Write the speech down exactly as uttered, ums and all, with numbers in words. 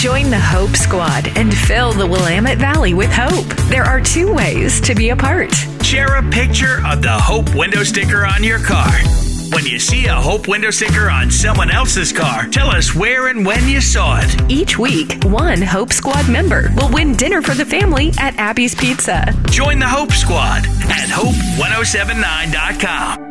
Join the Hope Squad and fill the Willamette Valley with hope. There are two ways to be a part. Share a picture of the Hope window sticker on your car. When you see a Hope window sticker on someone else's car, tell us where and when you saw it. Each week, one Hope Squad member will win dinner for the family at Abby's Pizza. Join the Hope Squad at hope ten seventy-nine dot com.